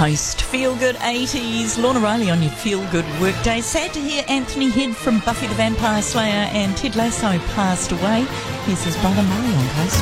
Coast. Feel Good 80s. Lorna Riley on your Feel Good Workday. Sad to hear Anthony Head from Buffy the Vampire Slayer and Ted Lasso passed away. Here's his brother Murray on Coast.